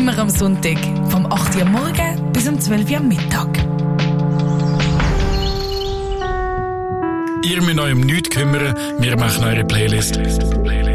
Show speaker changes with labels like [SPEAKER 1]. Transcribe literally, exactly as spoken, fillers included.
[SPEAKER 1] Immer am Sonntag, vom acht Uhr am Morgen bis um zwölf Uhr am Mittag.
[SPEAKER 2] Ihr müsst euch um nichts kümmern, wir machen eure Playlist.